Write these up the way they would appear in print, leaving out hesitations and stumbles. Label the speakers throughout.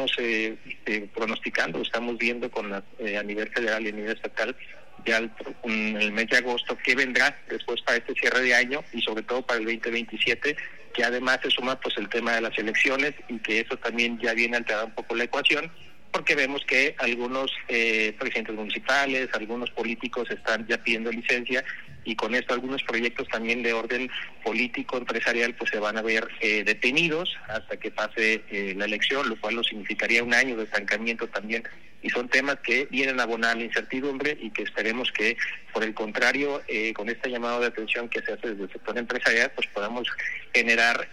Speaker 1: estamos pronosticando, estamos viendo a nivel federal y a nivel estatal ya en el mes de agosto qué vendrá después para este cierre de año y sobre todo para el 2027, que además se suma pues el tema de las elecciones y que eso también ya viene a alterar un poco la ecuación, porque vemos que algunos presidentes municipales, algunos políticos están ya pidiendo licencia y con esto algunos proyectos también de orden político, empresarial, pues se van a ver detenidos hasta que pase la elección, lo cual nos significaría un año de estancamiento también, y son temas que vienen a abonar la incertidumbre y que esperemos que, por el contrario, con este llamado de atención que se hace desde el sector empresarial, pues podamos generar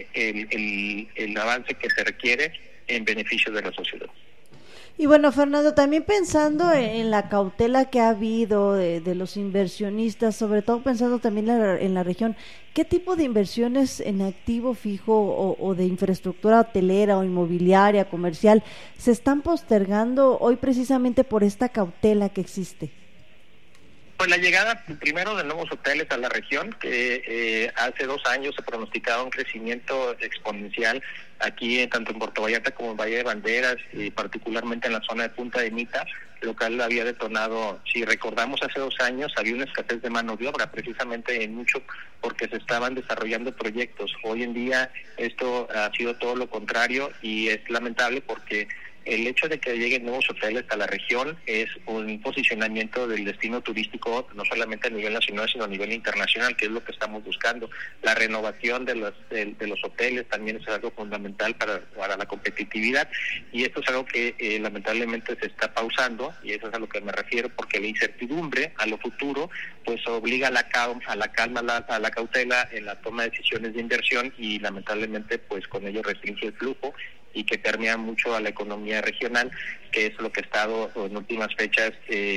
Speaker 1: el avance que se requiere en beneficio de la sociedad.
Speaker 2: Y bueno, Fernando, también pensando en la cautela que ha habido de los inversionistas, sobre todo pensando también en la región, ¿qué tipo de inversiones en activo fijo o de infraestructura hotelera o inmobiliaria, comercial, se están postergando hoy precisamente por esta cautela que existe?
Speaker 1: Pues la llegada primero de nuevos hoteles a la región, que hace 2 años se pronosticaba un crecimiento exponencial aquí, tanto en Puerto Vallarta como en Valle de Banderas, y particularmente en la zona de Punta de Mita, lo cual había detonado, si recordamos hace 2 años, había una escasez de mano de obra, precisamente en mucho porque se estaban desarrollando proyectos. Hoy en día esto ha sido todo lo contrario y es lamentable porque el hecho de que lleguen nuevos hoteles a la región es un posicionamiento del destino turístico, no solamente a nivel nacional, sino a nivel internacional, que es lo que estamos buscando. La renovación de los hoteles también es algo fundamental para la competitividad, y esto es algo que lamentablemente se está pausando, y eso es a lo que me refiero, porque la incertidumbre a lo futuro pues obliga a la calma, a la cautela en la toma de decisiones de inversión, y lamentablemente pues con ello restringe el flujo y que permea mucho a la economía regional, que es lo que ha estado en últimas fechas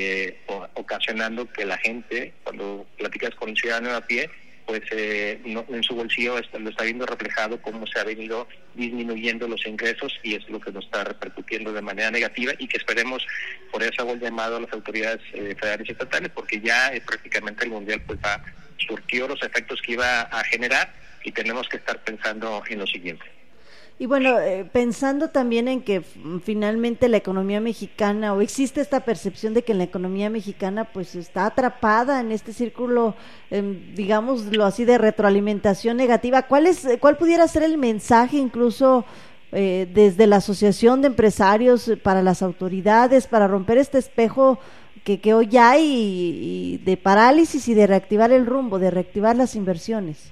Speaker 1: ocasionando que la gente, cuando platicas con un ciudadano a pie, pues en su bolsillo lo está viendo reflejado cómo se ha venido disminuyendo los ingresos, y es lo que nos está repercutiendo de manera negativa, y que esperemos, por eso hago el llamado a las autoridades federales y estatales, porque ya prácticamente el Mundial pues surtió los efectos que iba a generar, y tenemos que estar pensando en lo siguiente.
Speaker 2: Y bueno, pensando también en que finalmente la economía mexicana, o existe esta percepción de que la economía mexicana pues está atrapada en este círculo, digámoslo así, de retroalimentación negativa, ¿cuál pudiera ser el mensaje incluso desde la Asociación de Empresarios para las autoridades, para romper este espejo que hoy hay y de parálisis y de reactivar el rumbo, de reactivar las inversiones?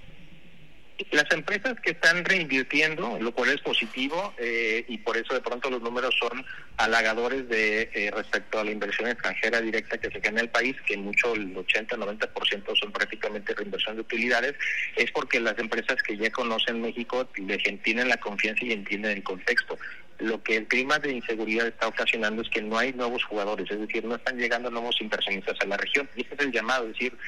Speaker 1: Las empresas que están reinvirtiendo, lo cual es positivo, y por eso de pronto los números son halagadores respecto a la inversión extranjera directa que se gana en el país, que mucho, el 80-90% son prácticamente reinversión de utilidades, es porque las empresas que ya conocen México tienen la confianza y entienden el contexto. Lo que el clima de inseguridad está ocasionando es que no hay nuevos jugadores, es decir, no están llegando nuevos inversionistas a la región, y este es el llamado, es decir,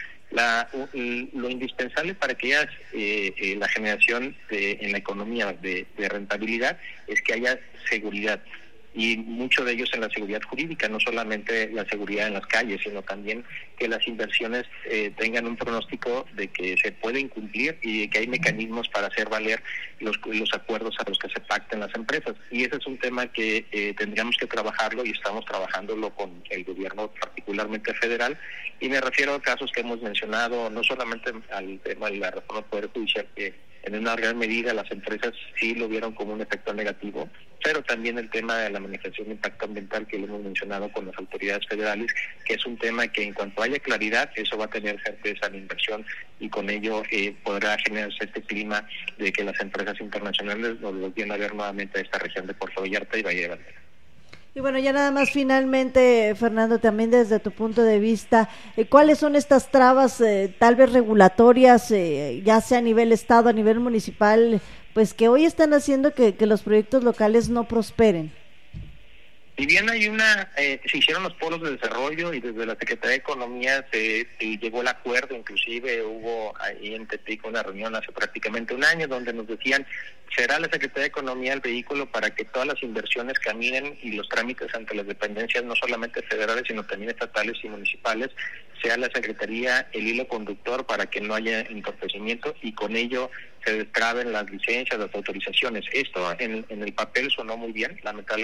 Speaker 1: lo indispensable para que haya la generación en la economía de rentabilidad es que haya seguridad, y mucho de ellos en la seguridad jurídica, no solamente la seguridad en las calles, sino también que las inversiones tengan un pronóstico de que se pueden cumplir y de que hay mecanismos para hacer valer los acuerdos a los que se pacten las empresas. Y ese es un tema que tendríamos que trabajarlo, y estamos trabajándolo con el gobierno, particularmente federal, y me refiero a casos que hemos mencionado, no solamente al tema de la reforma del Poder Judicial, que en una gran medida las empresas sí lo vieron como un efecto negativo, pero también el tema de la manifestación de impacto ambiental, que lo hemos mencionado con las autoridades federales, que es un tema que en cuanto haya claridad, eso va a tener certeza en inversión, y con ello podrá generarse este clima de que las empresas internacionales nos volvieran a ver nuevamente a esta región de Puerto Vallarta y Valle de Banderas.
Speaker 2: Y bueno, ya nada más finalmente, Fernando, también desde tu punto de vista, ¿cuáles son estas trabas tal vez regulatorias, ya sea a nivel estado, a nivel municipal, pues que hoy están haciendo que los proyectos locales no prosperen?
Speaker 1: Si bien hay se hicieron los polos de desarrollo, y desde la Secretaría de Economía se llegó al acuerdo, inclusive hubo ahí en Tepic una reunión hace prácticamente un año donde nos decían, será la Secretaría de Economía el vehículo para que todas las inversiones caminen, y los trámites ante las dependencias, no solamente federales, sino también estatales y municipales, sea la Secretaría el hilo conductor para que no haya entorpecimiento, y con ello se destraben las licencias, las autorizaciones. Esto en el papel sonó muy bien, lamentablemente